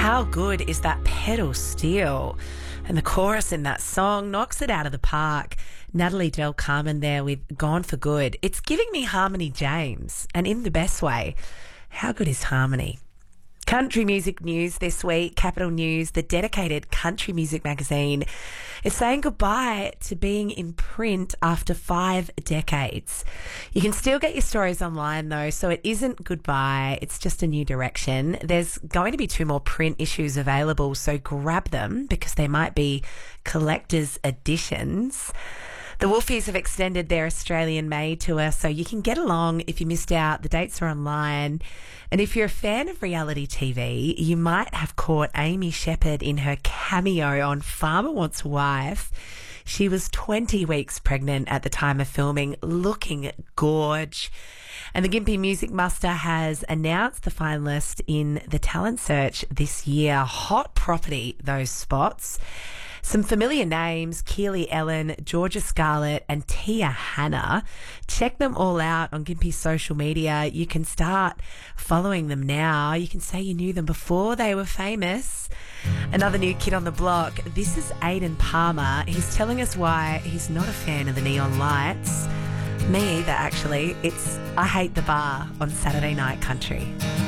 How good is that pedal steel? And the chorus in that song knocks it out of the park. Natalie Del Carmen there with Gone for Good. It's giving me Harmony James, and in the best way. How good is Harmony? Country music news this week. Capital News, the dedicated country music magazine, is saying goodbye to being in print after 5 decades. You can still get your stories online though, so it isn't goodbye, it's just a new direction. There's going to be 2 more print issues available, so grab them because they might be collector's editions. The Wolfies have extended their Australian Made tour, so you can get along if you missed out. The dates are online. And if you're a fan of reality TV, you might have caught Amy Shepherd in her cameo on Farmer Wants a Wife. She was 20 weeks pregnant at the time of filming, looking gorge. And the Gympie Music Muster has announced the finalist in the talent search this year. Hot property, those spots. Some familiar names: Keely Ellen, Georgia Scarlett and Tia Hanna. Check them all out on Gympie's social media. You can start following them now. You can say you knew them before they were famous. Another new kid on the block. This is Aidan Palmer. He's telling us why he's not a fan of the neon lights. Me either, actually. It's I Hate the Bar on Saturday Night Country.